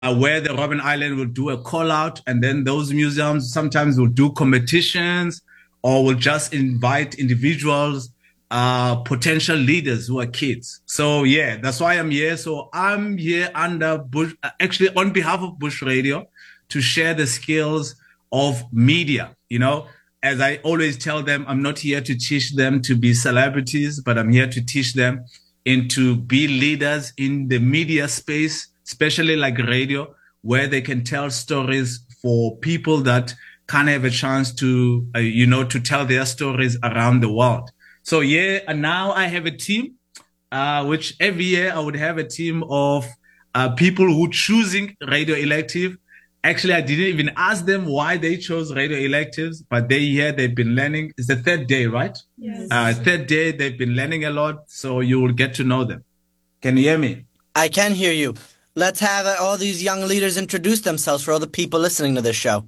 where the Robben Island will do a call out, and then those museums sometimes will do competitions or will just invite individuals, potential leaders who are kids. So yeah, that's why I'm here. So I'm here under Bush, actually on behalf of Bush Radio, to share the skills of media. As I always tell them, I'm not here to teach them to be celebrities, but I'm here to teach them and to be leaders in the media space, especially like radio, where they can tell stories for people that can't have a chance to, to tell their stories around the world. So yeah, and now I have a team, which every year I would have a team of people who choosing radio elective. Actually, I didn't even ask them why they chose radio electives, but they've been learning. It's the third day, right? Yes. Third day, they've been learning a lot, so you will get to know them. Can you hear me? I can hear you. Let's have all these young leaders introduce themselves for all the people listening to this show.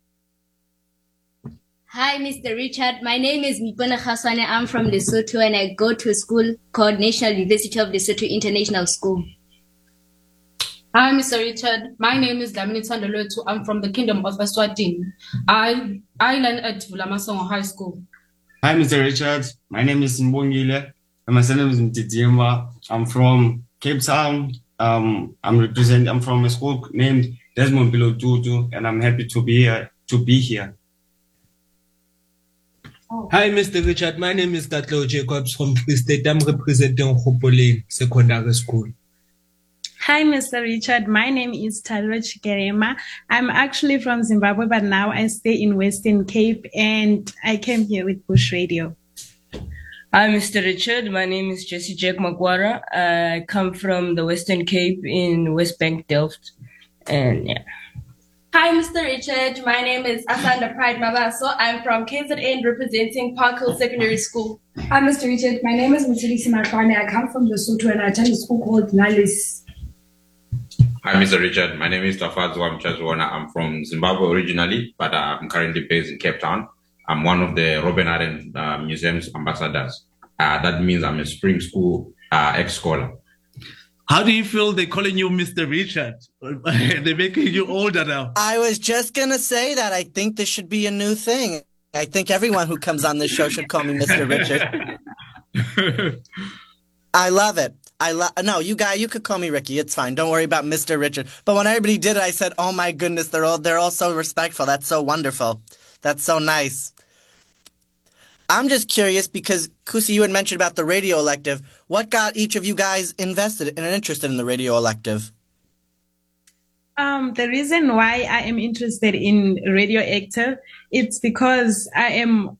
Hi, Mr. Richard. My name is Mipona Khaswane. I'm from Lesotho, and I go to a school called National University of Lesotho International School. Hi, Mr. Richard. My name is Damini Tandalotu. I'm from the Kingdom of Eswatini. I learn at Vulamasongo High School. Hi, Mr. Richard. My name is Mbongile, and my surname is Mtitiemba. I'm from Cape Town. I'm from a school named Desmond Bilo Tutu, and I'm happy to be here. Oh. Hi, Mr. Richard. My name is Tatlo Jacobs from Free State. I'm representing Khopoleng Secondary School. Hi, Mr. Richard. My name is Tadro Chikerema. I'm actually from Zimbabwe, but now I stay in Western Cape, and I came here with Bush Radio. Hi, Mr. Richard. My name is Jesse Jack Magwara. I come from the Western Cape in West Bank, Delft. And yeah. Hi, Mr. Richard. My name is Asanda Pride Mabaso. I'm from KZN representing Park Hill Secondary School. Hi, Mr. Richard. My name is Mutsilisi Makwane. I come from Lesotho and I attend a school called Nalis. Hi, Mr. Richard. My name is Tafadzwa Mchazwana. I'm from Zimbabwe originally, but I'm currently based in Cape Town. I'm one of the Robben Island Museum's ambassadors. That means I'm a spring school ex-scholar. How do you feel they're calling you Mr. Richard? They're making you older now. I was just going to say that. I think this should be a new thing. I think everyone who comes on this show should call me Mr. Richard. I love it. No, you could call me Ricky. It's fine. Don't worry about Mr. Richard. But when everybody did it, I said, "Oh my goodness, they're all so respectful. That's so wonderful. That's so nice." I'm just curious because Kusi, you had mentioned about the radio elective. What got each of you guys invested and interested in the radio elective? The reason why I am interested in radio elective, it's because I am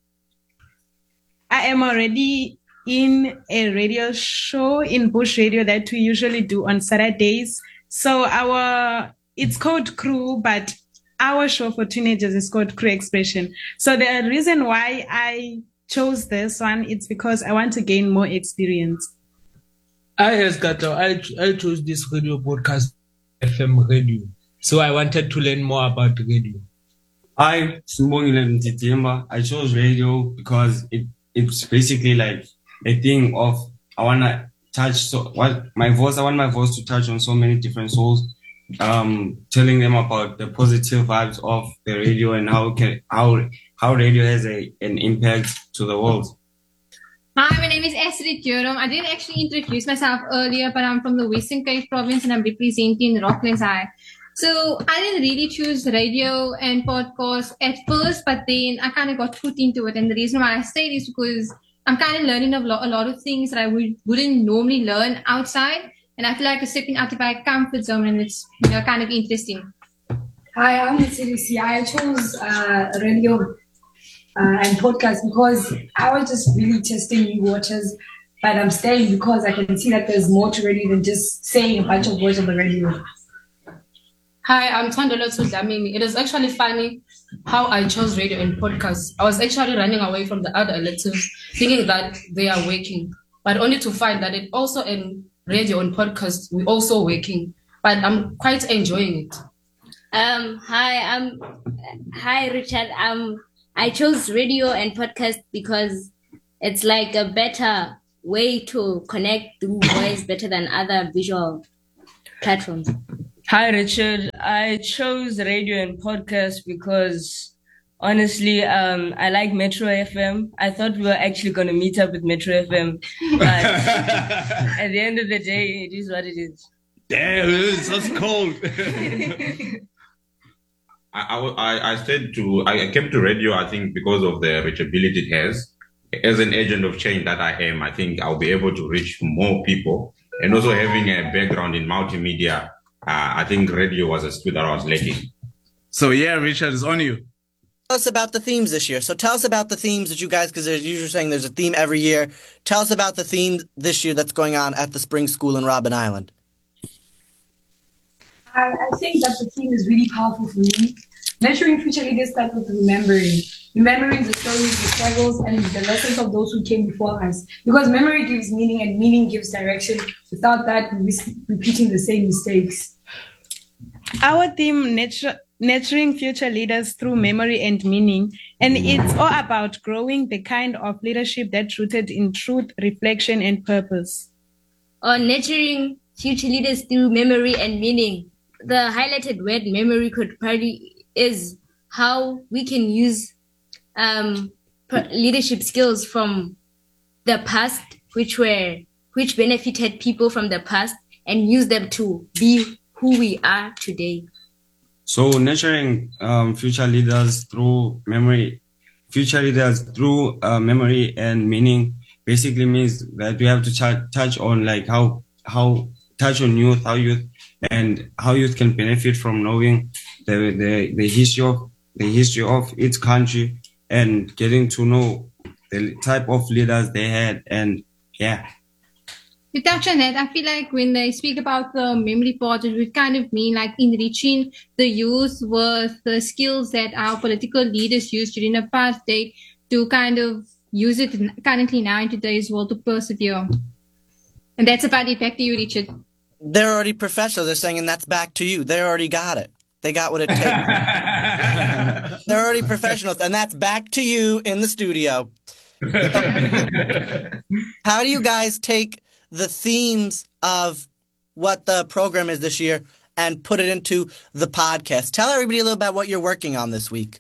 already in a radio show in Bush Radio that we usually do on Saturdays. So it's called Crew, but our show for teenagers is called Crew Expression. So the reason why I chose this one, it's because I want to gain more experience. I chose this radio broadcast, FM radio. So I wanted to learn more about radio. I chose radio because it's basically like a thing of I want my voice to touch on so many different souls, telling them about the positive vibes of the radio and how radio has an impact to the world. Hi, my name is Astrid Jerome. I didn't actually introduce myself earlier, but I'm from the Western Cape province and I'm representing Rocklands High. So I didn't really choose radio and podcast at first, but then I kind of got put into it. And the reason why I stayed is because I'm kind of learning a lot of things that I wouldn't normally learn outside. And I feel like I'm stepping out of my comfort zone and it's kind of interesting. Hi, I'm Mutsilisi. I chose radio and podcast because I was just really testing new waters. But I'm staying because I can see that there's more to radio than just saying a bunch of words on the radio. Hi, I'm Tandalotu Dlamini. It is actually funny how I chose radio and podcasts. I was actually running away from the other electives, thinking that they are working, but only to find that it also in radio and podcasts, we're also working. But I'm quite enjoying it. Hi, Richard. I chose radio and podcast because it's like a better way to connect through voice better than other visual platforms. Hi, Richard. I chose radio and podcast because honestly, I like Metro FM. I thought we were actually going to meet up with Metro FM, but at the end of the day, it is what it is. Damn, it's so cold. I came to radio, I think, because of the reachability it has. As an agent of change that I am, I think I'll be able to reach more people. And also having a background in multimedia, I think radio was a skill that I was lacking. So yeah, Richard, it's on you. Tell us about the themes this year. So tell us about the themes that you guys, because you're usually saying there's a theme every year. Tell us about the theme this year that's going on at the Spring School in Robben Island. I think that the theme is really powerful for me. Nurturing future leaders starts with remembering the stories, the struggles, and the lessons of those who came before us. Because memory gives meaning, and meaning gives direction. Without that, we risk repeating the same mistakes. Our theme, nurturing future leaders through memory and meaning, and it's all about growing the kind of leadership that's rooted in truth, reflection, and purpose. On nurturing future leaders through memory and meaning, the highlighted word memory could probably is how we can use leadership skills from the past, which benefited people from the past, and use them to be who we are today. So nurturing future leaders through memory and meaning basically means that we have to touch on like how youth can benefit from knowing the history of its country and getting to know the type of leaders they had. And yeah. To touch on that, I feel like when they speak about the memory part, it would kind of mean like enriching the youth with the skills that our political leaders used during the past day to kind of use it currently now in today's world to persevere. And that's about it. Back to you, Richard. They're already professionals. They're saying, and that's back to you. They already got it. They got what it takes. They're already professionals, and that's back to you in the studio. How do you guys take the themes of what the program is this year and put it into the podcast? Tell everybody a little about what you're working on this week.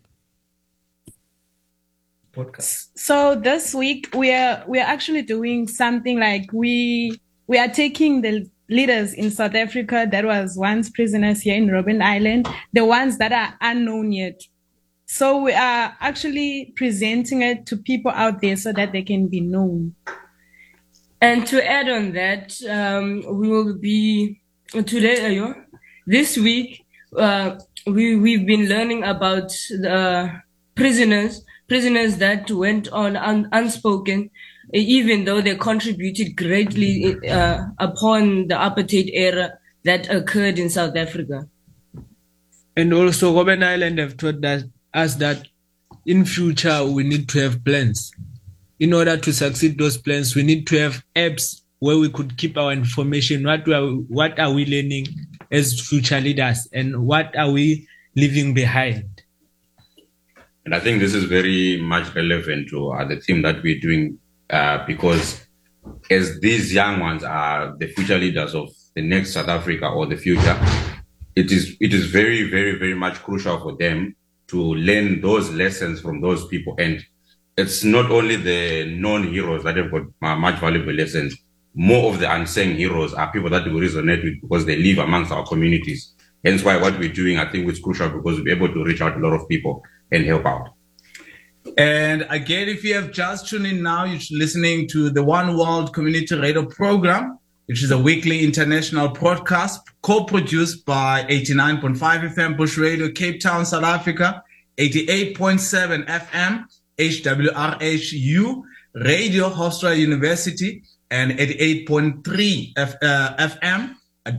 Podcast. So this week we are actually doing something like we are taking the leaders in South Africa that was once prisoners here in Robben Island, the ones that are unknown yet. So we are actually presenting it to people out there so that they can be known. And to add on that, we will be today, this week, we've been learning about the prisoners that went on unspoken, even though they contributed greatly upon the apartheid era that occurred in South Africa. And also, Robben Island have taught us that in future we need to have plans. In order to succeed those plans, we need to have apps where we could keep our information. What are we learning as future leaders, and what are we leaving behind? And I think this is very much relevant to the theme that we're doing, because as these young ones are the future leaders of the next South Africa or the future, it is very, very, very much crucial for them to learn those lessons from those people. And it's not only the known heroes that have got much valuable lessons. More of the unsung heroes are people that we resonate with because they live amongst our communities. Hence why what we're doing, I think, is crucial, because we're able to reach out to a lot of people and help out. And again, if you have just tuned in now, you're listening to the One World Community Radio Program, which is a weekly international podcast co-produced by 89.5 FM Bush Radio, Cape Town, South Africa, 88.7 FM, HWRHU, Radio Hofstra University, and 88.3 FM,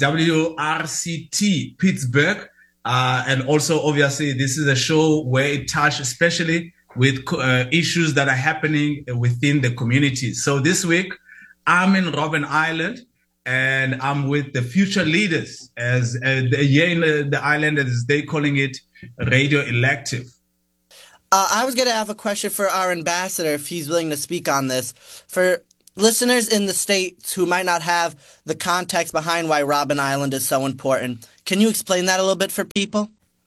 WRCT Pittsburgh. And also, obviously, this is a show where it touches especially with issues that are happening within the community. So this week, I'm in Robben Island, and I'm with the future leaders, as here in the island, as they calling it, Radio Elective. I was going to have a question for our ambassador, if he's willing to speak on this. For listeners in the States who might not have the context behind why Robben Island is so important, can you explain that a little bit for people?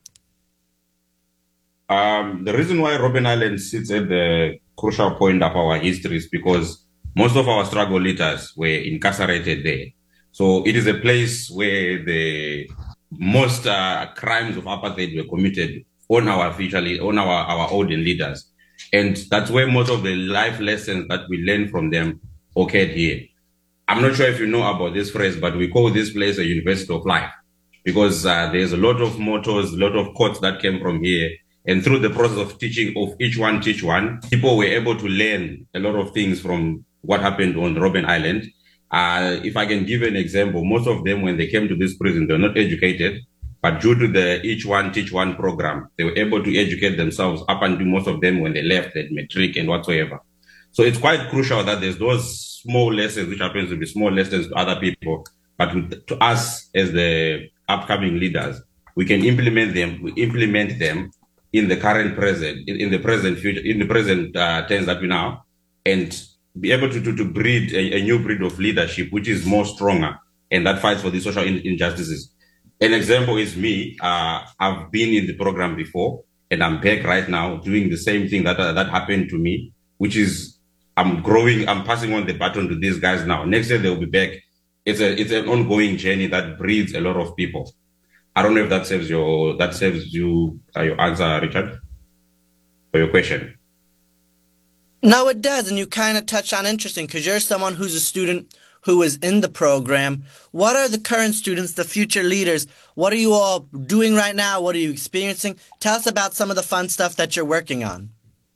The reason why Robben Island sits at the crucial point of our history is because most of our struggle leaders were incarcerated there. So it is a place where the most crimes of apartheid were committed on our older leaders. And that's where most of the life lessons that we learned from them occurred here. I'm not sure if you know about this phrase, but we call this place a university of life because there's a lot of mottos, a lot of quotes that came from here. And through the process of teaching of each one teach one, people were able to learn a lot of things from what happened on Robben Island. If I can give an example, most of them, when they came to this prison, they're not educated, but due to the each one teach one program, they were able to educate themselves up until most of them when they left at matric and whatsoever. So it's quite crucial that there's those small lessons, which happens to be small lessons to other people, but to us as the upcoming leaders, we can implement them in the current present, in the present future, in the present tense that we now, and be able to breed a new breed of leadership, which is more stronger and that fights for the social injustices. An example is me. I've been in the program before, and I'm back right now doing the same thing that happened to me, which is I'm growing. I'm passing on the baton to these guys now. Next year they'll be back. It's an ongoing journey that breeds a lot of people. I don't know if that serves your answer, Richard, for your question. No, it does, and you kind of touch on interesting because you're someone who's a student who is in the program. What are the current students, the future leaders? What are you all doing right now? What are you experiencing? Tell us about some of the fun stuff that you're working on.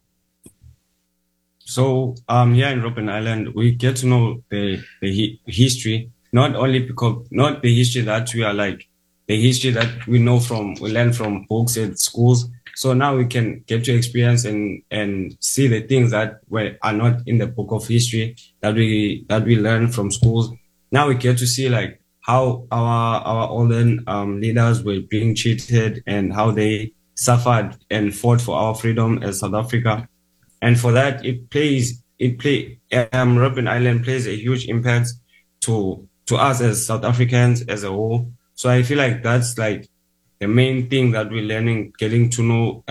So here in Robben Island, we get to know the history, not the history that we are like, the history that we learn from books at schools. So now we can get to experience and see the things that are not in the book of history that we learn from schools. Now we get to see like how our olden leaders were being treated and how they suffered and fought for our freedom as South Africa. And for that, Robben Island plays a huge impact to us as South Africans as a whole. So I feel like that's like the main thing that we're learning, getting to know,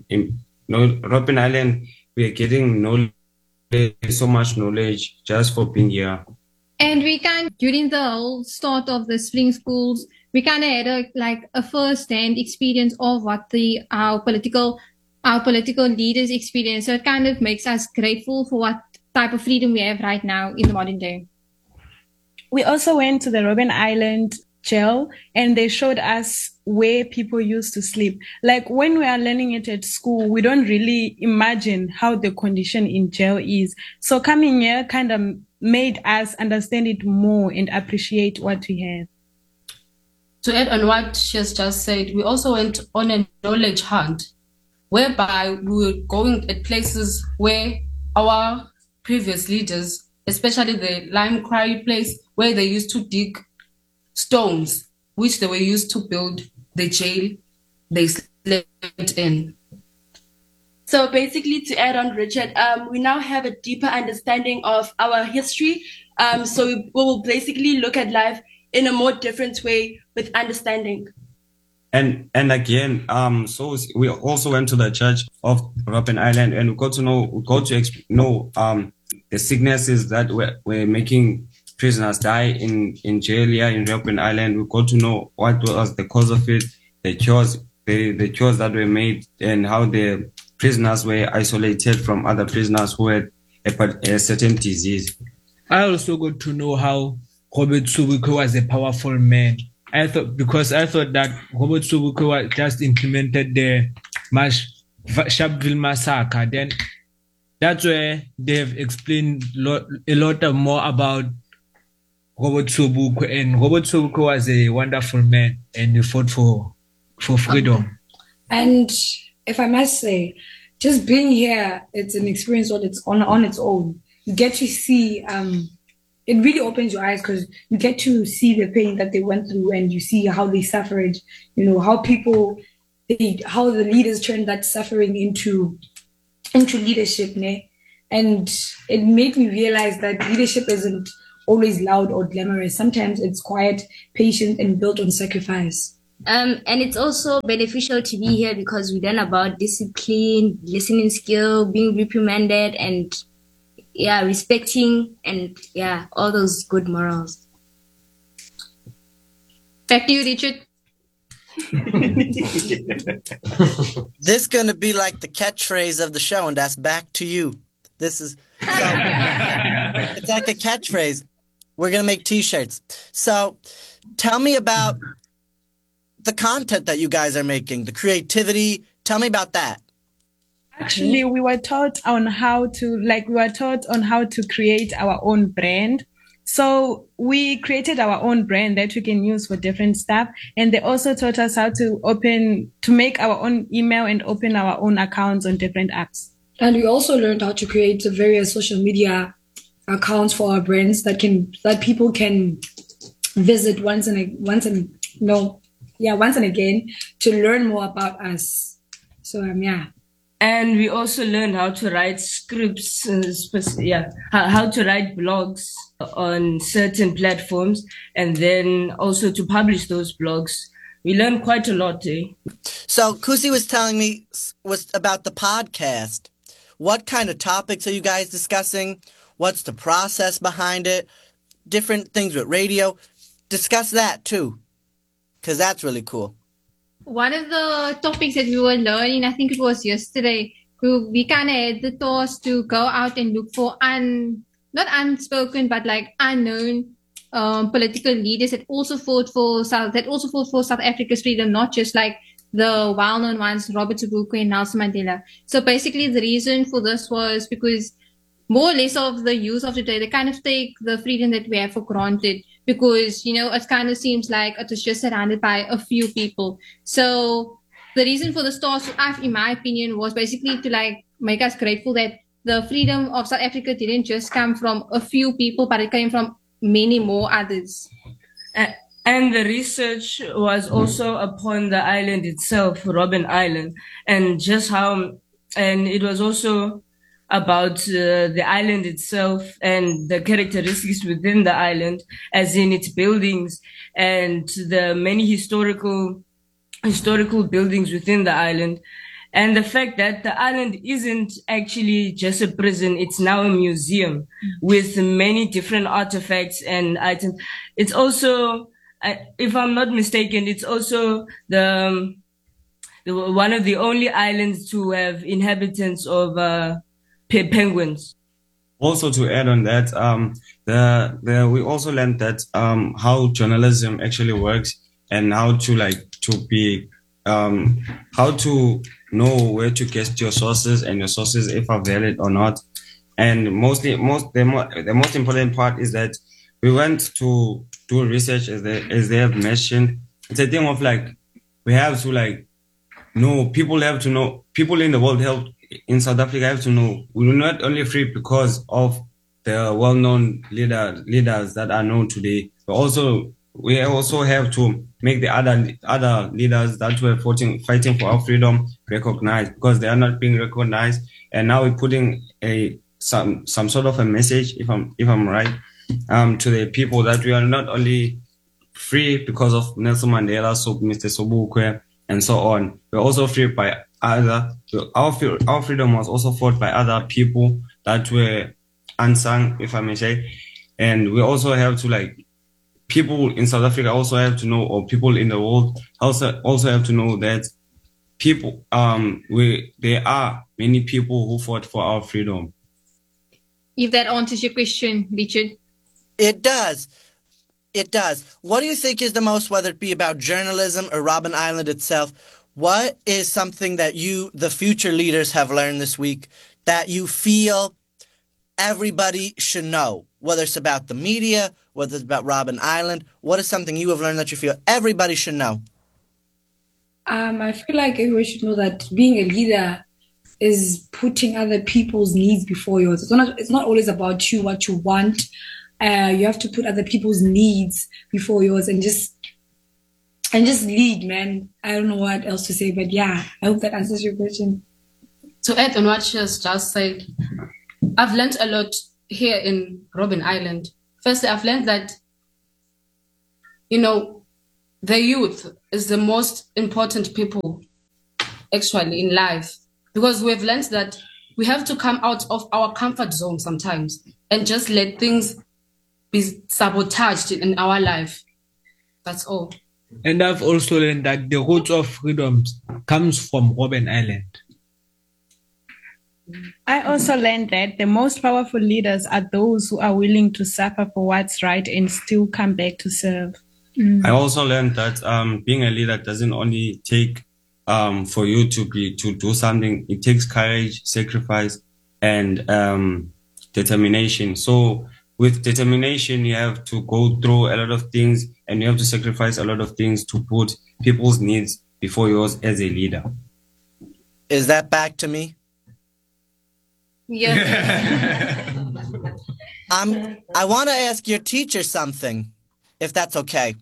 Robben Island, we're getting so much knowledge just for being here. And during the whole start of the spring schools, we kind of had a first-hand experience of what our political leaders experience. So it kind of makes us grateful for what type of freedom we have right now in the modern day. We also went to the Robben Island jail and they showed us where people used to sleep. Like when we are learning it at school, we don't really imagine how the condition in jail is. So coming here kind of made us understand it more and appreciate what we have. To add on what she has just said, we also went on a knowledge hunt, whereby we were going at places where our previous leaders, especially the Lime Quarry place, where they used to dig stones, which they were used to build the jail they slept in. So basically, to add on, Richard, we now have a deeper understanding of our history. So we will basically look at life in a more different way with understanding. And again, so we also went to the church of Robben Island and we got to know the sicknesses that were making prisoners die in jail here in Robben Island. We got to know what was the cause of it, the cures that were made, and how the prisoners were isolated from other prisoners who had a certain disease. I also got to know how Robert Sobukwe was a powerful man. I thought that Robert Sobukwe just implemented the Sharpeville massacre. Then that's where they have explained a lot more about Robert Sobukwe. And Robert Sobukwe was a wonderful man and he fought for freedom. And if I must say, just being here, it's an experience on its own. You get to see, it really opens your eyes because you get to see the pain that they went through and you see how they suffered, how the leaders turned that suffering into leadership, né? And it made me realize that leadership isn't always loud or glamorous. Sometimes it's quiet, patient, and built on sacrifice. And it's also beneficial to be here because we learn about discipline, listening skill, being reprimanded, and respecting, and all those good morals. Back to you, Richard. This is going to be like the catchphrase of the show, and that's back to you. This is it's like a catchphrase. We're going to make t-shirts. So tell me about the content that you guys are making, the creativity. Tell me about that. Actually, we were taught on how to create our own brand. So we created our own brand that we can use for different stuff. And they also taught us how to make our own email and open our own accounts on different apps. And we also learned how to create the various social media accounts for our brands that people can visit once and again to learn more about us. So And we also learned how to write scripts, how to write blogs on certain platforms, and then also to publish those blogs. We learned quite a lot. So Kusi was telling me about the podcast. What kind of topics are you guys discussing? What's the process behind it? Different things with radio. Discuss that too, because that's really cool. One of the topics that we were learning, I think it was yesterday, we kind of had the task to go out and look for not unspoken, but like unknown political leaders that also fought for South Africa's freedom, not just like the well-known ones, Robert Sobukwe and Nelson Mandela. So basically the reason for this was because more or less of the youth of today, they kind of take the freedom that we have for granted because, it kind of seems like it was just surrounded by a few people. So the reason for the task, in my opinion, was basically to make us grateful that the freedom of South Africa didn't just come from a few people, but it came from many more others. And the research was also upon the island itself, Robben Island, and it was also about the island itself and the characteristics within the island, as in its buildings and the many historical buildings within the island. And the fact that the island isn't actually just a prison, it's now a museum with many different artifacts and items. It's also, if I'm not mistaken, it's also the one of the only islands to have inhabitants of penguins. Also, to add on that, we also learned that how journalism actually works and how to know where to get your sources and your sources if are valid or not. And the most important part is that we went to do research as they have mentioned. It's a thing of we have to know, people have to know, people in the world in South Africa have to know we're not only free because of the well-known leaders that are known today, but we also have to make the other leaders that were fighting for our freedom recognized, because they are not being recognized. And now we're putting some sort of a message, if I'm right, to the people that we are not only free because of Nelson Mandela, Mr. Sobukwe, and so on. We're also free by our freedom was also fought by other people that were unsung, if I may say. And we also have to people in South Africa also have to know, or people in the world also have to know that people, there are many people who fought for our freedom. If that answers your question, Richard. It does. It does. What do you think is the most, whether it be about journalism or Robben Island itself, what is something that the future leaders, have learned this week that you feel everybody should know? Whether it's about the media, whether it's about Robben Island, what is something you have learned that you feel everybody should know? I feel like everyone should know that being a leader is putting other people's needs before yours. It's not always about you, what you want. You have to put other people's needs before yours and just lead, man. I don't know what else to say, but I hope that answers your question. To add on what she has just said, I've learned a lot here in Robben Island. Firstly, I've learned that, the youth is the most important people actually in life, because we've learned that we have to come out of our comfort zone sometimes and just let things be sabotaged in our life. That's all. And I've also learned that the roots of freedom comes from Robben Island. I also learned that the most powerful leaders are those who are willing to suffer for what's right and still come back to serve. I also learned that being a leader doesn't only take for you to do something. It takes courage, sacrifice, and determination. So with determination, you have to go through a lot of things, and you have to sacrifice a lot of things to put people's needs before yours as a leader. Is that back to me? Yeah. I want to ask your teacher something, if that's okay.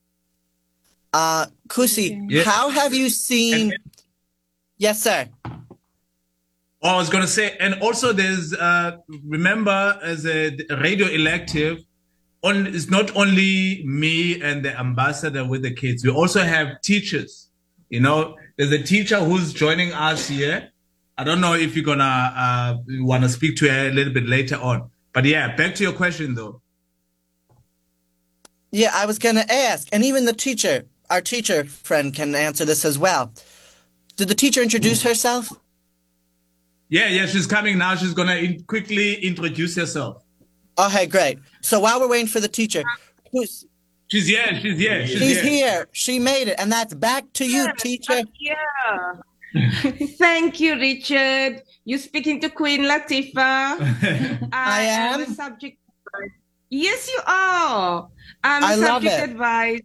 Kusi, Yes. how have you seen... Yes, sir. Oh, I was going to say, and also there's, remember, as a radio elective, it's not only me and the ambassador with the kids. We also have teachers. There's a teacher who's joining us here. I don't know if you're gonna want to speak to her a little bit later on. But yeah, back to your question though. Yeah, I was going to ask, and even our teacher friend can answer this as well. Did the teacher introduce herself? Yeah, she's coming now. She's gonna quickly introduce herself. Okay, great. So while we're waiting for the teacher, she's here. She's here. She made it, and that's back to you, teacher. Yeah. Thank you, Richard. You're speaking to Queen Latifah. I am a subject. Yes, you are. I love it. Advisor.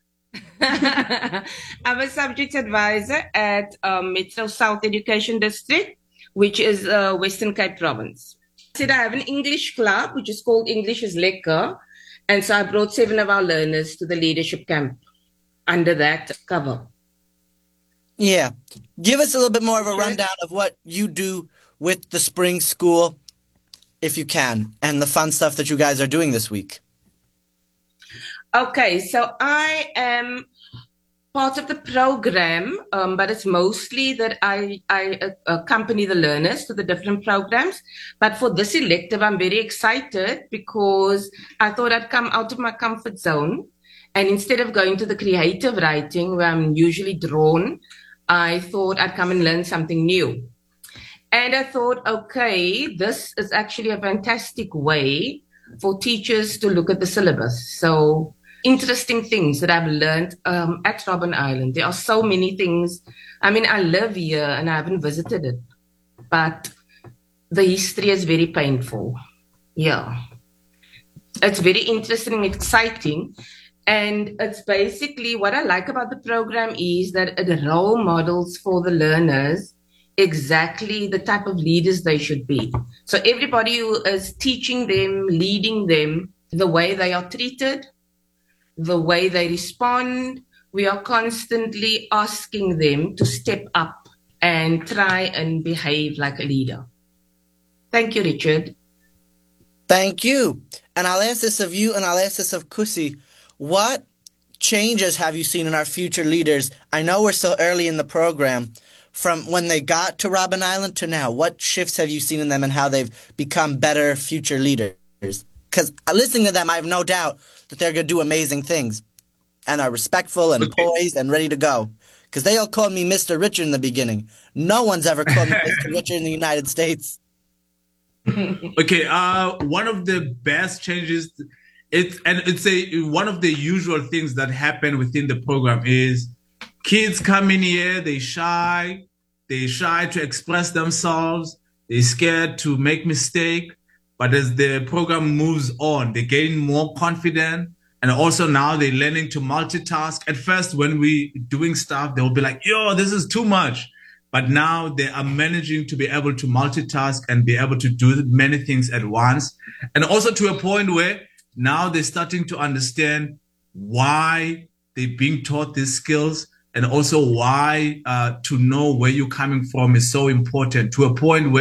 I'm a subject advisor at Metro South Education District, which is Western Cape Province. I said I have an English club, which is called English is Lekker. And so I brought 7 of our learners to the leadership camp under that cover. Yeah. Give us a little bit more of a rundown of what you do with the spring school, if you can, and the fun stuff that you guys are doing this week. Okay, so I am part of the program, but it's mostly that I accompany the learners to the different programs. But for this elective, I'm very excited because I thought I'd come out of my comfort zone. And instead of going to the creative writing, where I'm usually drawn, I thought I'd come and learn something new. And I thought, okay, this is actually a fantastic way for teachers to look at the syllabus. So interesting things that I've learned at Robben Island. There are so many things. I mean, I live here and I haven't visited it, but the history is very painful. Yeah. It's very interesting and exciting. And it's basically what I like about the program is that it role models for the learners exactly the type of leaders they should be. So everybody who is teaching them, leading them, the way they are treated, the way they respond, we are constantly asking them to step up and try and behave like a leader. Thank you, Richard. Thank you. And I'll ask this of you and I'll ask this of Kusi. What changes have you seen in our future leaders? I know we're still early in the program. From when they got to Robben Island to now, what shifts have you seen in them and how they've become better future leaders? Because listening to them, I have no doubt that they're going to do amazing things and are respectful and poised and ready to go. Because they all called me Mr. Richard in the beginning. No one's ever called me Mr. Richard in the United States. Okay, one of the best changes, one of the usual things that happen within the program is kids come in here, they're shy to express themselves, they're scared to make mistake. But as the program moves on, they gain more confident. And also now they're learning to multitask. At first, when we doing stuff, they'll be like, yo, this is too much. But now they are managing to be able to multitask and be able to do many things at once. And also to a point where now they're starting to understand why they're being taught these skills and also why to know where you're coming from is so important, to a point where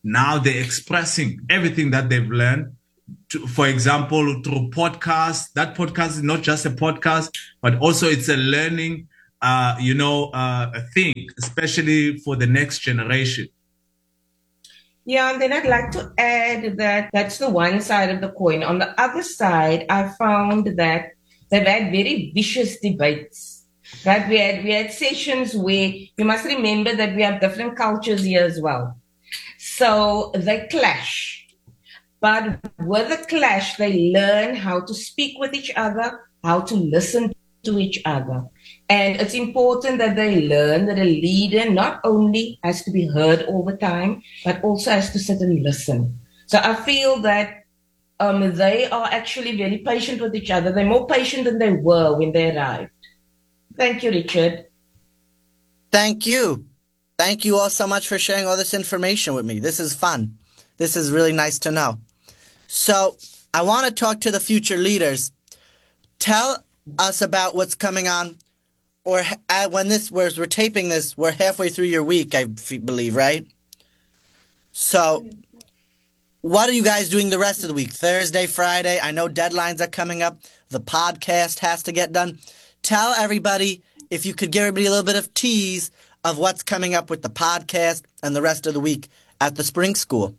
now they're expressing everything that they've learned. For example, through podcasts. That podcast is not just a podcast, but also it's a learning, a thing, especially for the next generation. Yeah, and then I'd like to add that that's the one side of the coin. On the other side, I found that they've had very vicious debates. Right? We had sessions where you must remember that we have different cultures here as well. So they clash. But with the clash, they learn how to speak with each other, how to listen to each other. And it's important that they learn that a leader not only has to be heard all the time, but also has to sit and listen. So I feel that they are actually very patient with each other. They're more patient than they were when they arrived. Thank you, Richard. Thank you. Thank you all so much for sharing all this information with me. This is fun. This is really nice to know. So I want to talk to the future leaders. Tell us about what's coming on, or when we're taping this, we're halfway through your week, I believe, right? So what are you guys doing the rest of the week? Thursday, Friday? I know deadlines are coming up. The podcast has to get done. Tell everybody, if you could give everybody a little bit of tease of what's coming up with the podcast and the rest of the week at the Spring School.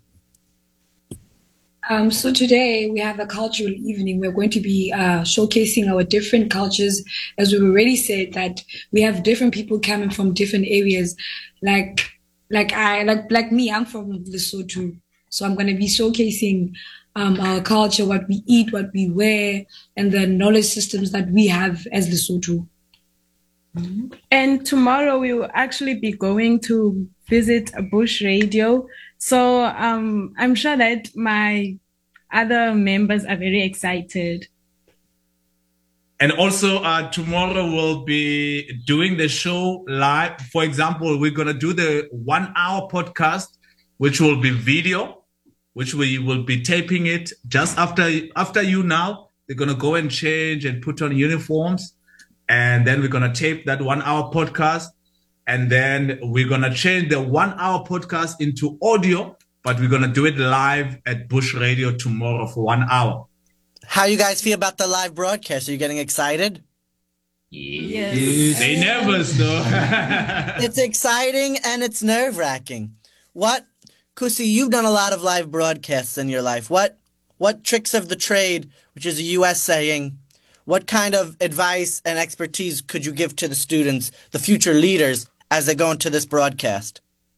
So today we have a cultural evening. We're going to be showcasing our different cultures. As we've already said, that we have different people coming from different areas. Like me, I'm from Lesotho. So I'm going to be showcasing our culture, what we eat, what we wear, and the knowledge systems that we have as Lesotho. And tomorrow we will actually be going to visit Bush Radio. So I'm sure that my other members are very excited. And also tomorrow we'll be doing the show live. For example, we're going to do the 1 hour podcast, which will be video, which we will be taping it just after you now. They're going to go and change and put on uniforms. And then we're going to tape that 1 hour podcast. And then we're going to change the 1 hour podcast into audio, but we're going to do it live at Bush Radio tomorrow for 1 hour. How you guys feel about the live broadcast? Are you getting excited? Yes. They nervous though. It's exciting and it's nerve-wracking. Kusi, you've done a lot of live broadcasts in your life. What tricks of the trade, which is a U.S. saying, what kind of advice and expertise could you give to the students, the future leaders, as they go into this broadcast?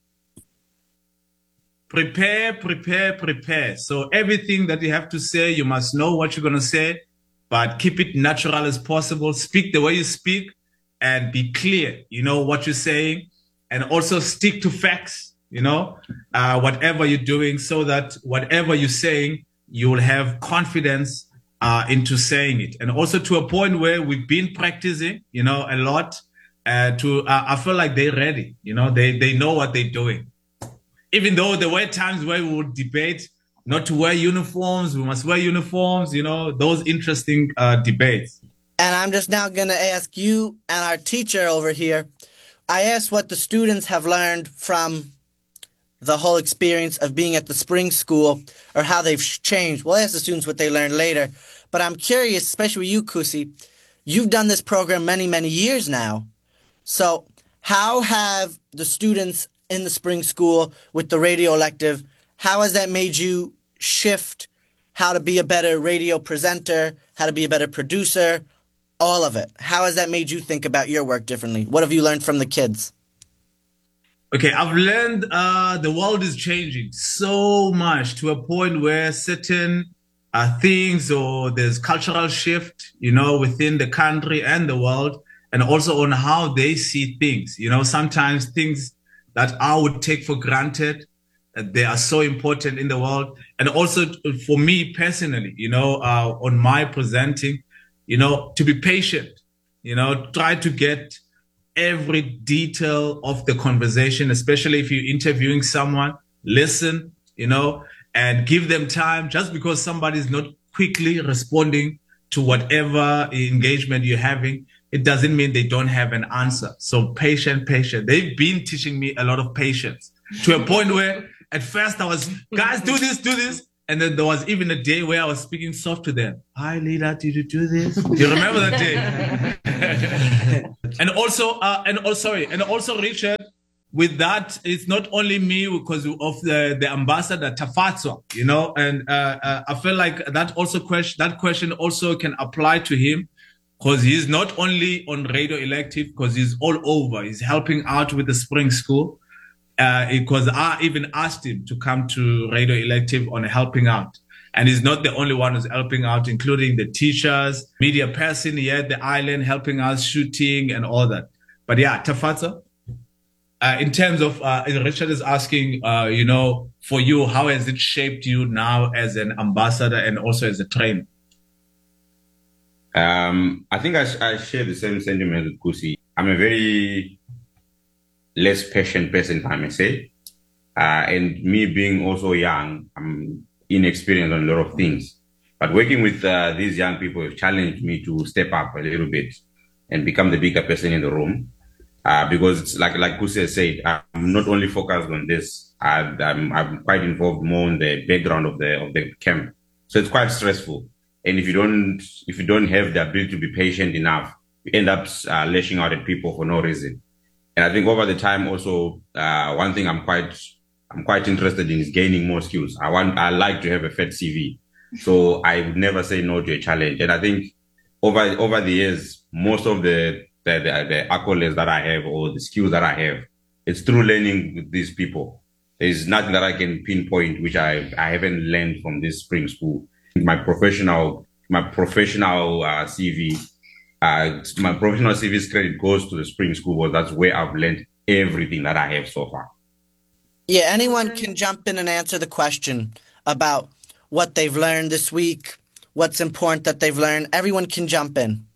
Prepare. So everything that you have to say, you must know what you're going to say, but keep it natural as possible. Speak the way you speak and be clear, what you're saying, and also stick to facts, whatever you're doing, so that whatever you're saying, you will have confidence into saying it. And also to a point where we've been practicing, a lot, I feel like they're ready, they know what they're doing. Even though there were times where we would debate not to wear uniforms, we must wear uniforms, those interesting debates. And I'm just now going to ask you and our teacher over here, I asked what the students have learned from the whole experience of being at the Spring School, or how they've changed. We'll ask the students what they learned later. But I'm curious, especially with you, Kusi, you've done this program many, many years now. So how have the students in the Spring School with the radio elective, how has that made you shift how to be a better radio presenter, how to be a better producer, all of it? How has that made you think about your work differently? What have you learned from the kids? Okay, I've learned the world is changing so much to a point where certain things, or there's cultural shift, within the country and the world, and also on how they see things. Sometimes things that I would take for granted, they are so important in the world. And also for me personally, on my presenting, to be patient, try to get every detail of the conversation, especially if you're interviewing someone, listen, and give them time. Just because somebody's not quickly responding to whatever engagement you're having, it doesn't mean they don't have an answer. So patient. They've been teaching me a lot of patience, to a point where At first, I was, guys, do this. And then there was even a day where I was speaking soft to them. Hi, Leila, did you do this? Do you remember that day? and also, Richard, with that, it's not only me because of the ambassador Tafatswa, you know, and I feel like that question also can apply to him because he's not only on Radio Elective because he's all over. He's helping out with the spring school. Because I even asked him to come to Radio Elective on helping out. And he's not the only one who's helping out, including the teachers, media person here at the island, helping us, shooting and all that. But yeah, Tafatsa, in terms of, Richard is asking, you know, for you, how has it shaped you now as an ambassador and also as a trainer? I think I share the same sentiment with Kusi. I'm a very less patient person, if I may say. And me being also young, I'm inexperienced on a lot of things. But working with these young people have challenged me to step up a little bit and become the bigger person in the room. Because it's like Kusi has said, I'm not only focused on this, I'm quite involved more in the background of the camp. So it's quite stressful. And if you don't have the ability to be patient enough, you end up lashing out at people for no reason. And I think over the time also, one thing I'm quite interested in is gaining more skills. I like to have a fat CV. So I would never say no to a challenge. And I think over the years, most of the accolades that I have or the skills that I have, it's through learning with these people. There's nothing that I can pinpoint which I haven't learned from this spring school. My professional CV. My professional CV's credit goes to the spring school because that's where I've learned everything that I have so far. Yeah, anyone can jump in and answer the question about what they've learned this week, what's important that they've learned. Everyone can jump in.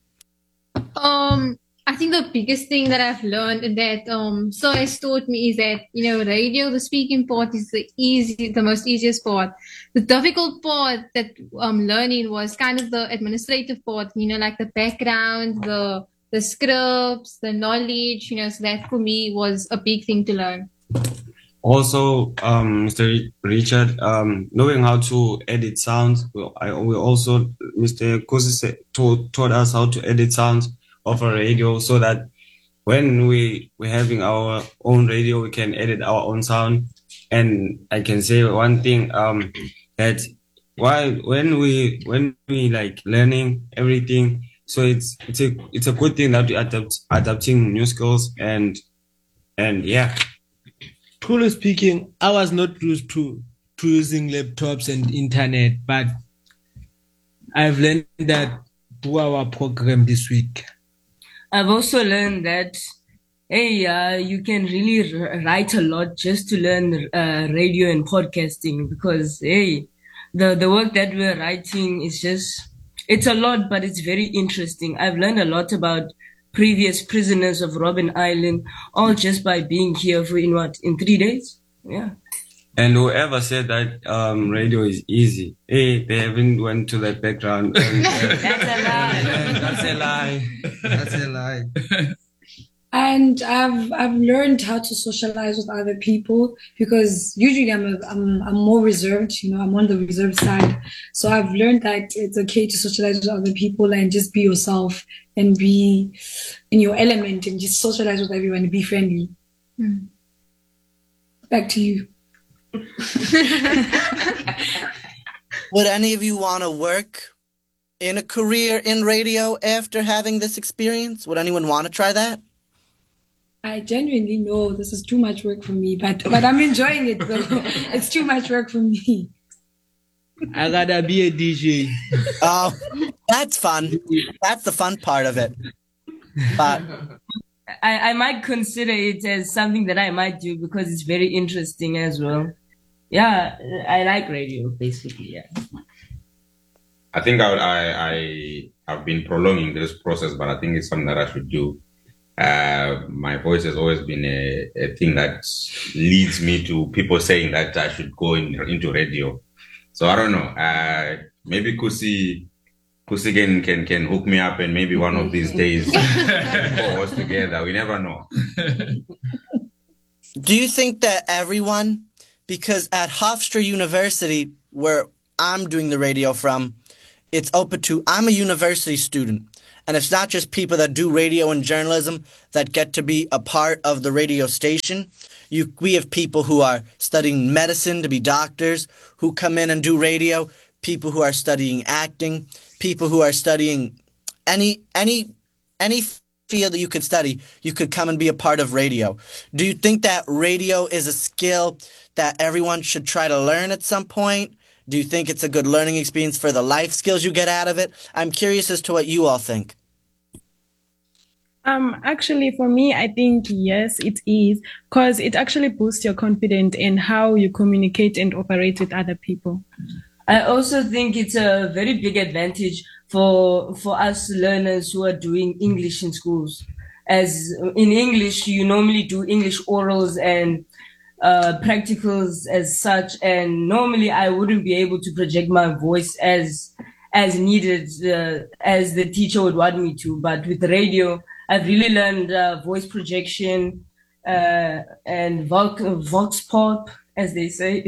I think the biggest thing that I've learned that Sir has taught me is that, you know, radio, the speaking part is the most easiest part. The difficult part that learning was kind of the administrative part, you know, like the background, the scripts, the knowledge, you know, so that for me was a big thing to learn. Also, Mr. Richard, knowing how to edit sounds, we also, Mr. Kusi taught us how to edit sounds of a radio so that when we're having our own radio, we can edit our own sound. And I can say one thing, that when we like learning everything, so it's a good thing that we adapting new skills and yeah. Truly speaking, I was not used to using laptops and internet, but I've learned that through our program this week. I've also learned that, you can really write a lot just to learn radio and podcasting because, the work that we're writing is it's a lot, but it's very interesting. I've learned a lot about previous prisoners of Robben Island, all just by being here in 3 days. Yeah. And whoever said that radio is easy, they haven't went to that background. That's a lie. That's a lie. And I've learned how to socialize with other people because usually I'm more reserved, you know, I'm on the reserved side. So I've learned that it's okay to socialize with other people and just be yourself and be in your element and just socialize with everyone and be friendly. Back to you. Would any of you want to work in a career in radio after having this experience? Would anyone want to try that? I genuinely know this is too much work for me, but I'm enjoying it though. It's too much work for me. I gotta be a DJ. Oh, that's fun. That's the fun part of it. But I might consider it as something that I might do because it's very interesting as well. Yeah, I like radio, basically, yeah. I think I've been prolonging this process, but I think it's something that I should do. My voice has always been a thing that leads me to people saying that I should go into radio. So I don't know. Maybe Kusi can hook me up and maybe one of these days pull us together. We never know. Do you think that everyone, because at Hofstra University, where I'm doing the radio from, it's open to, I'm a university student. And it's not just people that do radio and journalism that get to be a part of the radio station. We have people who are studying medicine to be doctors who come in and do radio, people who are studying acting, people who are studying any field that you could study, you could come and be a part of radio. Do you think that radio is a skill that everyone should try to learn at some point? Do you think it's a good learning experience for the life skills you get out of it? I'm curious as to what you all think. Actually, for me, I think yes, it is, because it actually boosts your confidence in how you communicate and operate with other people. I also think it's a very big advantage for us learners who are doing English in schools. As in English, you normally do English orals and practicals as such, and normally I wouldn't be able to project my voice as needed as the teacher would want me to. But with radio, I've really learned voice projection and vox pop, as they say.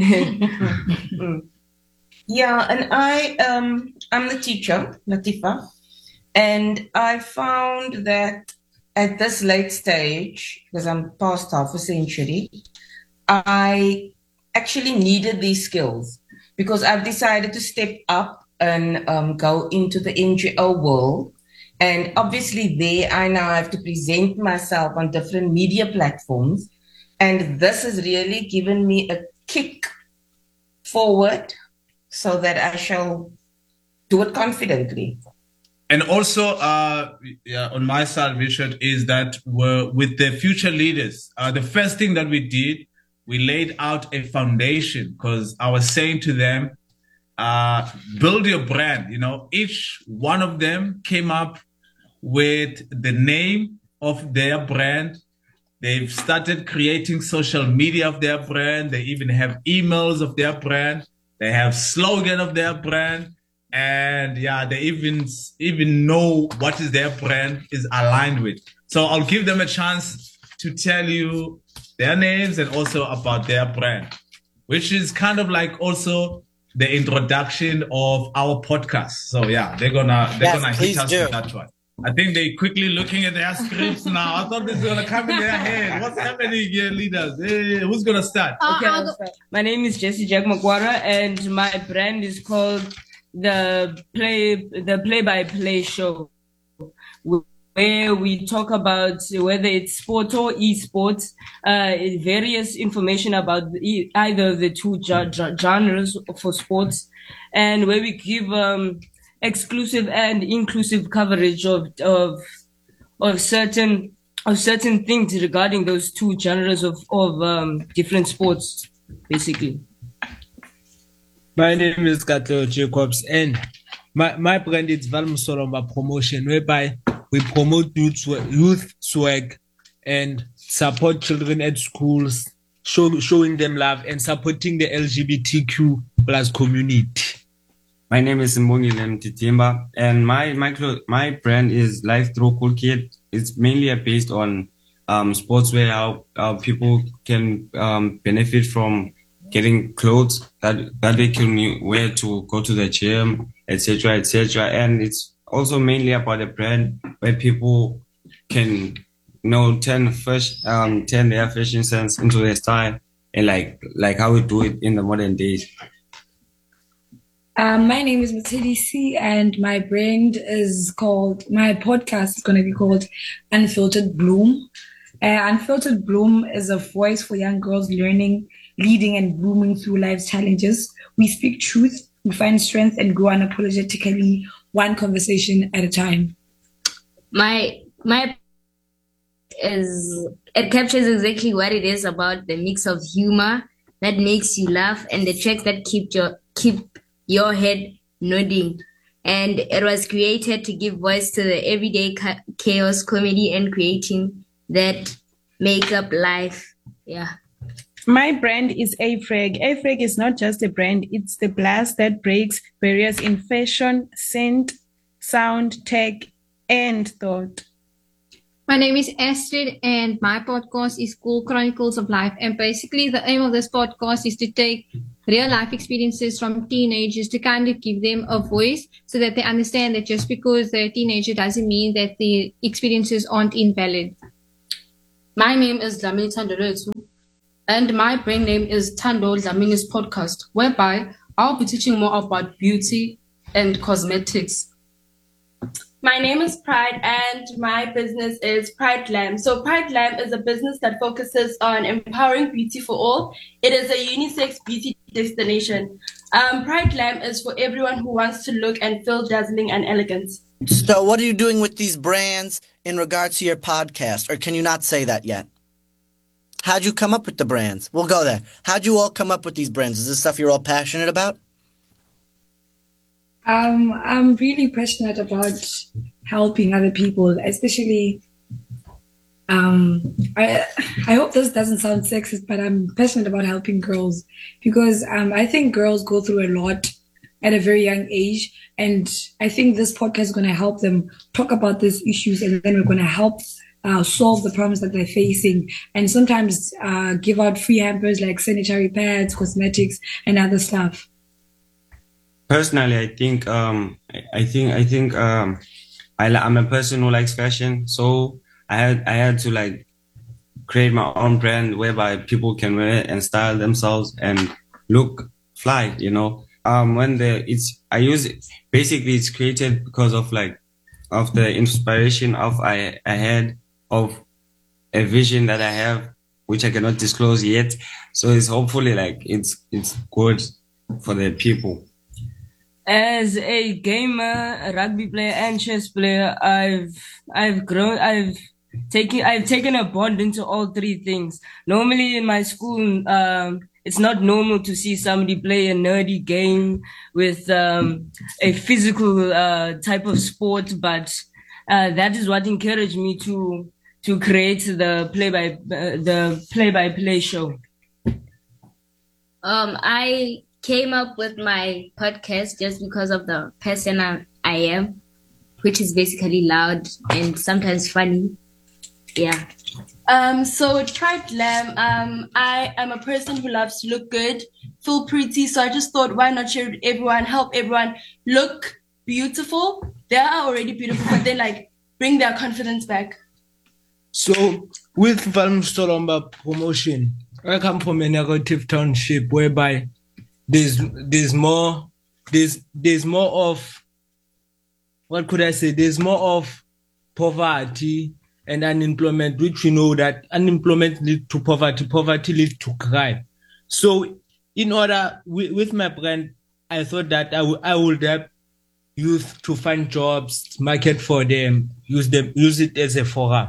Yeah, and I'm the teacher, Latifa, and I found that at this late stage, because I'm past half a century, I actually needed these skills because I've decided to step up and go into the NGO world. And obviously there I now have to present myself on different media platforms. And this has really given me a kick forward so that I shall do it confidently. And also, on my side, Richard, is that with the future leaders, the first thing that we did, we laid out a foundation, because I was saying to them, build your brand. You know, each one of them came up with the name of their brand. They've started creating social media of their brand. They even have emails of their brand. They have slogan of their brand. And yeah, they even know what is their brand is aligned with. So I'll give them a chance to tell you their names and also about their brand, which is kind of like also the introduction of our podcast. So yeah, they're gonna hit us with that one. I think they're quickly looking at their scripts now. I thought this was gonna come in their head. What's happening here, leaders? Hey, who's gonna start? Okay, my name is Jessie Jack Makwara, and my brand is called the Play-by-Play Show, where we talk about whether it's sport or esports, various information about either of the two genres for sports, and where we give exclusive and inclusive coverage of certain things regarding those two genres of different sports, basically. My name is Katlego Jacobs, and my brand is Valm Solomba Promotion, whereby we promote youth swag and support children at schools, showing them love and supporting the LGBTQ plus community. My name is Mbongile Mtitimba, and my brand is Life Through Cool Kid. It's mainly based on sportswear, how people can benefit from getting clothes that they can wear to go to the gym, etc., etc. And it's also mainly about a brand where people can turn their fashion sense into their style, and like how we do it in the modern days. My name is Matilda C, and my brand my podcast is going to be called Unfiltered Bloom. Unfiltered Bloom is a voice for young girls learning, leading, and blooming through life's challenges. We speak truth, we find strength, and grow unapologetically, one conversation at a time. My it captures exactly what it is about, the mix of humor that makes you laugh and the tracks that keep your head nodding. And it was created to give voice to the everyday chaos, comedy, and creating that make up life. Yeah. My brand is AFREG. AFREG is not just a brand, it's the blast that breaks barriers in fashion, scent, sound, tech, and thought. My name is Astrid, and my podcast is called Chronicles of Life. And basically, the aim of this podcast is to take real life experiences from teenagers to kind of give them a voice so that they understand that just because they're a teenager doesn't mean that the experiences aren't invalid. My name is Dlamini Thandolethu, and my brand name is Thando Dlamini's Podcast, whereby I'll be teaching more about beauty and cosmetics. My name is Pride and my business is Pride Glam. So Pride Glam is a business that focuses on empowering beauty for all. It is a unisex beauty destination. Pride Glam is for everyone who wants to look and feel dazzling and elegant. So what are you doing with these brands in regards to your podcast? Or can you not say that yet? How'd you come up with the brands? We'll go there. How'd you all come up with these brands? Is this stuff you're all passionate about? I'm really passionate about helping other people, especially I hope this doesn't sound sexist, but I'm passionate about helping girls because I think girls go through a lot at a very young age, and I think this podcast is going to help them talk about these issues, and then we're going to help solve the problems that they're facing, and sometimes give out free hampers like sanitary pads, cosmetics, and other stuff. Personally, I think I'm a person who likes fashion, so I had to like create my own brand whereby people can wear and style themselves and look fly, you know. It's created because of the inspiration I had of a vision that I have, which I cannot disclose yet. So it's hopefully it's good for the people. As a gamer, a rugby player, and chess player, I've taken a bond into all three things. Normally in my school, it's not normal to see somebody play a nerdy game with a physical type of sport, but that is what encouraged me to create the play-by-play show. I came up with my podcast just because of the person I am, which is basically loud and sometimes funny. Yeah. So with Pride Glam, I am a person who loves to look good, feel pretty. So I just thought, why not share with everyone, help everyone look beautiful? They are already beautiful, but then bring their confidence back. So with Valmstolomba promotion, I come from a negative township whereby there's more of, what could I say? There's more of poverty and unemployment, which we know that unemployment leads to poverty leads to crime. So in order, with my brand, I thought that I would help youth to find jobs, market for them, use it as a forum.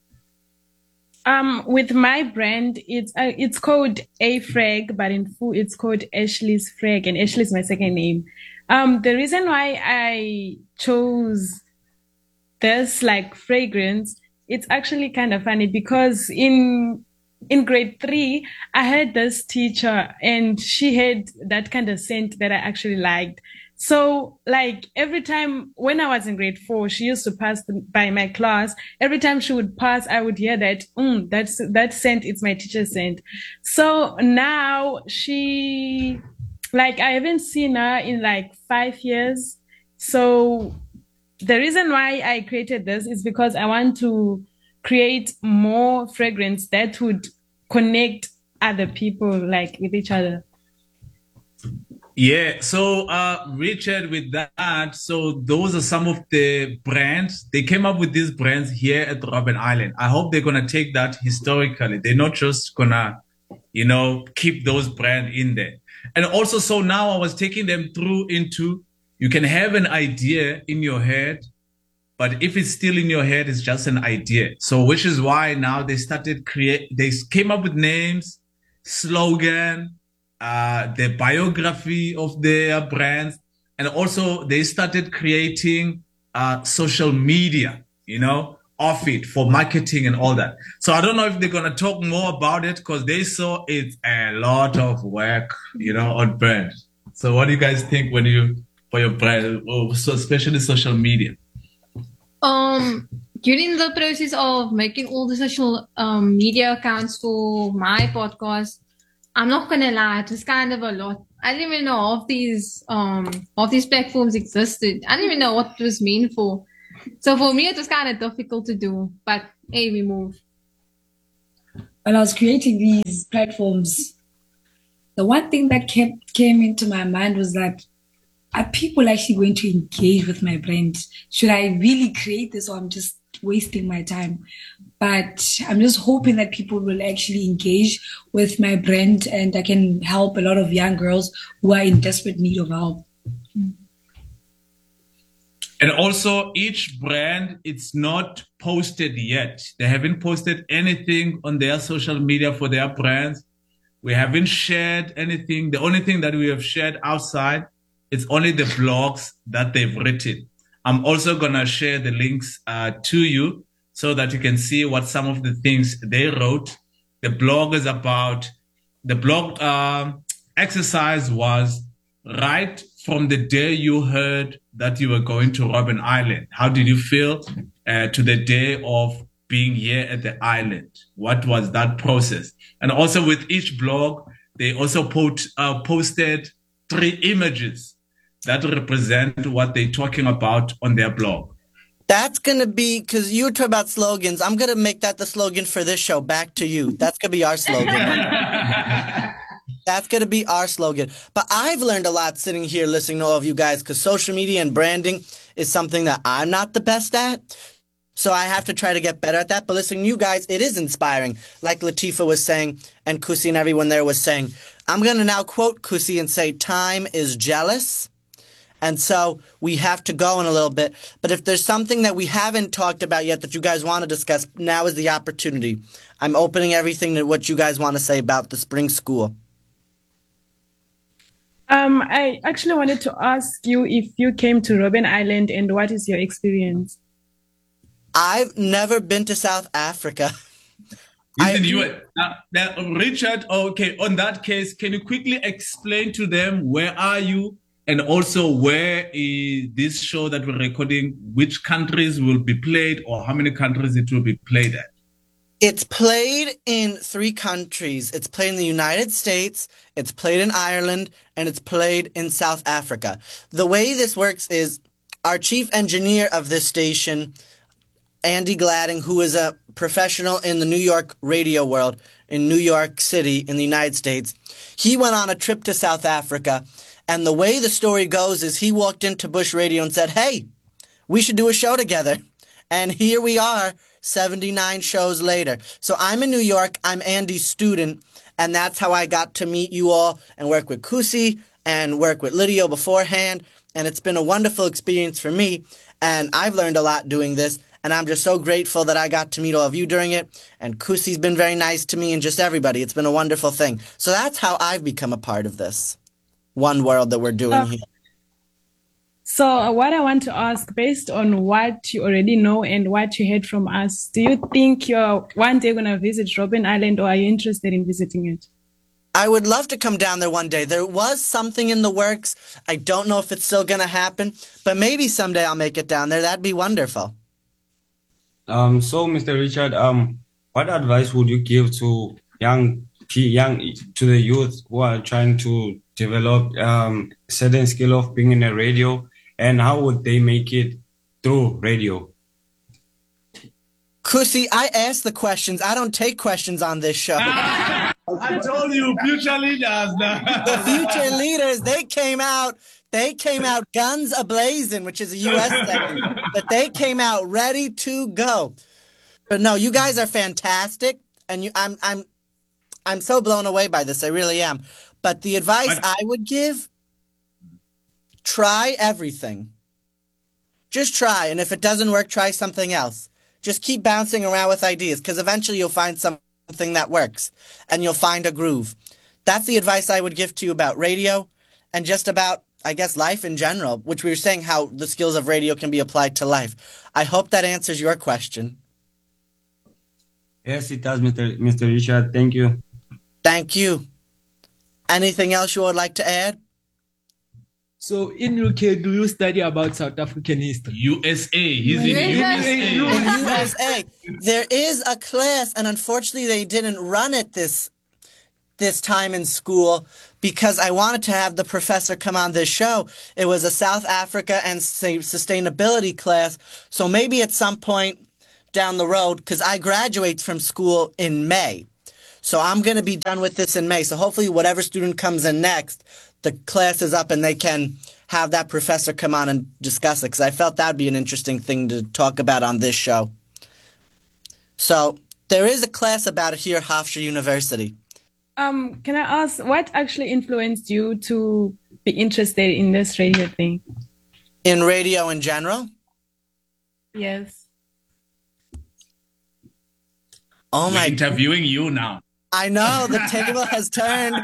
With my brand, it's called A-Frag, but in full it's called Ashley's Frag, and Ashley is my second name. The reason why I chose this fragrance, it's actually kind of funny because in grade 3, I had this teacher and she had that kind of scent that I actually liked. So every time when I was in grade 4, she used to pass by my class. Every time she would pass, I would hear that, that scent, it's my teacher's scent. So now she, I haven't seen her in 5 years. So the reason why I created this is because I want to create more fragrance that would connect other people with each other. Yeah, so Richard, with that, so those are some of the brands. They came up with these brands here at Robben Island. I hope they're going to take that historically. They're not just going to, keep those brands in there. And also, so now I was taking them through into, you can have an idea in your head, but if it's still in your head, it's just an idea. So which is why now they came up with names, slogan, the biography of their brands, and also they started creating social media, of it for marketing and all that. So I don't know if they're going to talk more about it because they saw it's a lot of work, on brand. So what do you guys think for your brand, so especially social media? during the process of making all the social media accounts for my podcast, I'm not gonna lie, it was kind of a lot. I didn't even know half these platforms existed. I didn't even know what it was meant for. So for me, it was kind of difficult to do. But hey, we move. When I was creating these platforms, the one thing that came into my mind was that, are people actually going to engage with my brand? Should I really create this, or I'm just wasting my time? But I'm just hoping that people will actually engage with my brand, and I can help a lot of young girls who are in desperate need of help. And also, each brand, it's not posted yet. They haven't posted anything on their social media for their brands. We haven't shared anything. The only thing that we have shared outside is only the blogs that they've written. I'm also going to share the links to you so that you can see what some of the things they wrote. The blog is about, the blog exercise was right from the day you heard that you were going to Robben Island. How did you feel to the day of being here at the island? What was that process? And also with each blog, they also posted 3 images that represent what they're talking about on their blog. That's going to be, because you were talking about slogans, I'm going to make that the slogan for this show, Back to You. That's going to be our slogan. That's going to be our slogan. But I've learned a lot sitting here listening to all of you guys, because social media and branding is something that I'm not the best at. So I have to try to get better at that. But listening to you guys, it is inspiring. Like Latifah was saying, and Kusi and everyone there was saying. I'm going to now quote Kusi and say, time is jealous. And so we have to go in a little bit. But if there's something that we haven't talked about yet that you guys want to discuss, now is the opportunity. I'm opening everything to what you guys want to say about the spring school. I actually wanted to ask you if you came to Robben Island, and what is your experience? I've never been to South Africa. Richard, okay, on that case, can you quickly explain to them where are you? And also, where is this show that we're recording, which countries will be played, or how many countries it will be played at? It's played in 3 countries. It's played in the United States, it's played in Ireland, and it's played in South Africa. The way this works is our chief engineer of this station, Andy Gladding, who is a professional in the New York radio world, in New York City, in the United States, he went on a trip to South Africa. And the way the story goes is he walked into Bush Radio and said, hey, we should do a show together. And here we are, 79 shows later. So I'm in New York. I'm Andy's student. And that's how I got to meet you all and work with Kusi and work with Lydio beforehand. And it's been a wonderful experience for me. And I've learned a lot doing this. And I'm just so grateful that I got to meet all of you during it. And Kusi's been very nice to me and just everybody. It's been a wonderful thing. So that's how I've become a part of this one world that we're doing here. So what I want to ask, based on what you already know and what you heard from us, do you think you're one day going to visit Robben Island, or are you interested in visiting it? I would love to come down there one day. There was something in the works. I don't know if it's still going to happen, but maybe someday I'll make it down there. That'd be wonderful. So Mr. Richard, what advice would you give to to the youth who are trying to develop certain skill of being in a radio, and how would they make it through radio? Kusi, I ask the questions. I don't take questions on this show. I told you, future leaders. The future leaders, they came out guns a-blazing, which is a U.S. thing, but they came out ready to go. But no, you guys are fantastic, and I'm so blown away by this. I really am. But the advice I would give, try everything. Just try. And if it doesn't work, try something else. Just keep bouncing around with ideas, because eventually you'll find something that works and you'll find a groove. That's the advice I would give to you about radio and just about, I guess, life in general, which we were saying how the skills of radio can be applied to life. I hope that answers your question. Yes, it does, Mr. Richard. Thank you. Thank you. Anything else you would like to add? So in UK, do you study about South African history? USA. He's in In USA. USA, there is a class, and unfortunately, they didn't run it this time in school because I wanted to have the professor come on this show. It was a South Africa and sustainability class. So maybe at some point down the road, because I graduate from school in May. So I'm going to be done with this in May. So hopefully whatever student comes in next, the class is up and they can have that professor come on and discuss it, because I felt that would be an interesting thing to talk about on this show. So there is a class about it here at Hofstra University. Can I ask, what actually influenced you to be interested in this radio thing? In radio in general? Yes. Oh We're my! interviewing you now. I know, the table has turned.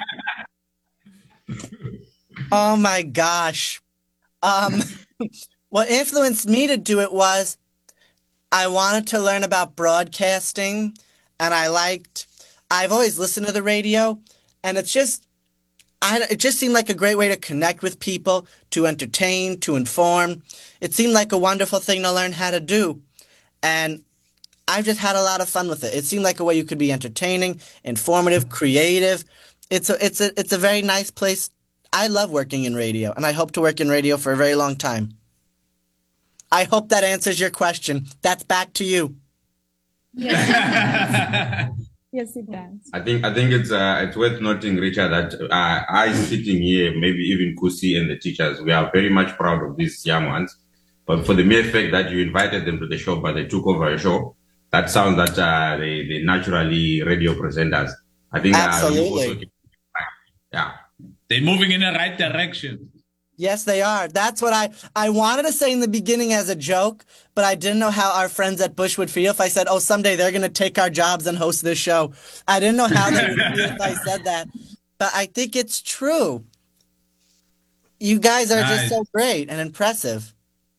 Oh my gosh. What influenced me to do it was I wanted to learn about broadcasting, and I've always listened to the radio, and it just seemed like a great way to connect with people, to entertain, to inform. It seemed like a wonderful thing to learn how to do. And I've just had a lot of fun with it. It seemed like a way you could be entertaining, informative, creative. It's a very nice place. I love working in radio, and I hope to work in radio for a very long time. I hope that answers your question. That's back to you. Yes, it does. I think it's worth noting, Richard, that I sitting here, maybe even Kusi and the teachers, we are very much proud of these young ones. But for the mere fact that you invited them to the show, but they took over a show, that sounds that they naturally radio presenters. I think absolutely. Yeah, they're moving in the right direction. Yes, they are. That's what I wanted to say in the beginning as a joke, but I didn't know how our friends at Bush would feel if I said, oh, someday they're going to take our jobs and host this show. I didn't know how they would feel if I said that, but I think it's true. You guys are just so great and impressive.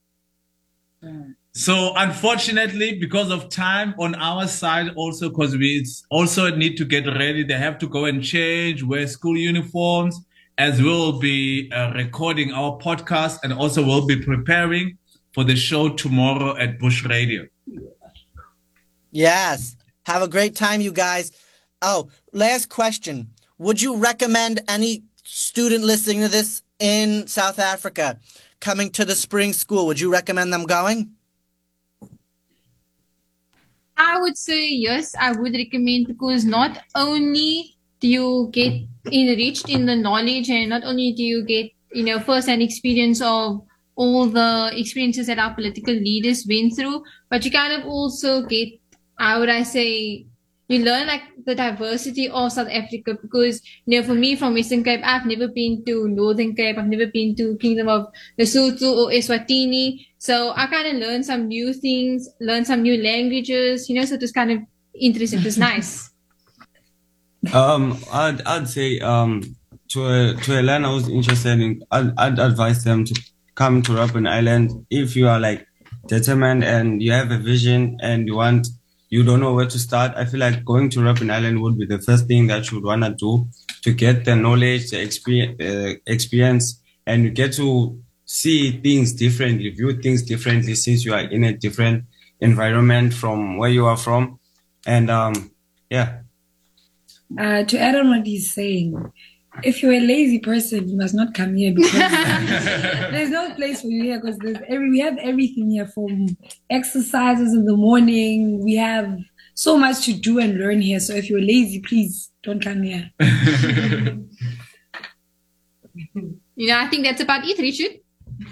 So unfortunately, because of time on our side, also because we also need to get ready, they have to go and change, wear school uniforms, as we'll be recording our podcast, and also we'll be preparing for the show tomorrow at Bush Radio. Yes. Have a great time, you guys. Oh, last question. Would you recommend any student listening to this in South Africa coming to the spring school? Would you recommend them going? I would say yes, I would recommend, because not only do you get enriched in the knowledge, and not only do you get, first-hand experience of all the experiences that our political leaders went through, but you kind of also get, how would I say, you learn like the diversity of South Africa, because, for me from Western Cape, I've never been to Northern Cape, I've never been to Kingdom of Lesotho or Eswatini. So I kind of learned some new things, learned some new languages, so it was kind of interesting. It was nice. I'd say to a learner who's interested in, I'd advise them to come to Robben Island if you are like determined and you have a vision and you don't know where to start. I feel like going to Robben Island would be the first thing that you would want to do to get the knowledge, the experience, and you get to see things differently, view things differently, since you are in a different environment from where you are from. And yeah. To add on what he's saying, if you're a lazy person, you must not come here, because there's no place for you here, because we have everything here, from exercises in the morning. We have so much to do and learn here. So if you're lazy, please don't come here. I think that's about it, Richard.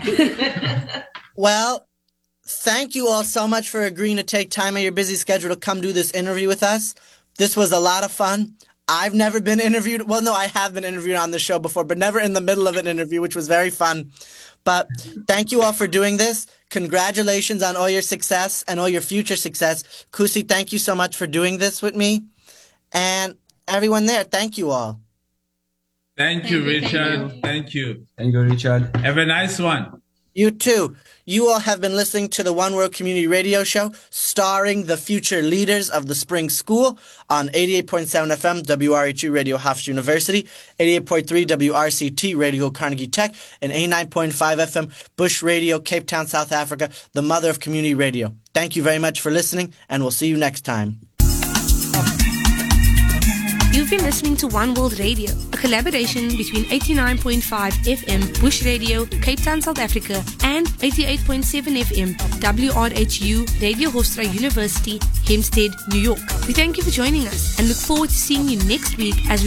Well, thank you all so much for agreeing to take time out of your busy schedule to come do this interview with us. This was a lot of fun. I've never been interviewed. Well, no, I have been interviewed on the show before, but never in the middle of an interview, which was very fun. But thank you all for doing this. Congratulations on all your success and all your future success. Kusi, thank you so much for doing this with me. And everyone there, thank you all. Thank you, Richard. Thank you. Thank you, Richard. Have a nice one. You too. You all have been listening to the One World Community Radio Show, starring the future leaders of the Spring School on 88.7 FM WRHU Radio Hofstra University, 88.3 WRCT Radio Carnegie Tech, and 89.5 FM Bush Radio Cape Town, South Africa, the mother of community radio. Thank you very much for listening, and we'll see you next time. You've been listening to One World Radio, a collaboration between 89.5 FM Bush Radio, Cape Town, South Africa, and 88.7 FM WRHU Radio Hofstra University, Hempstead, New York. We thank you for joining us and look forward to seeing you next week as we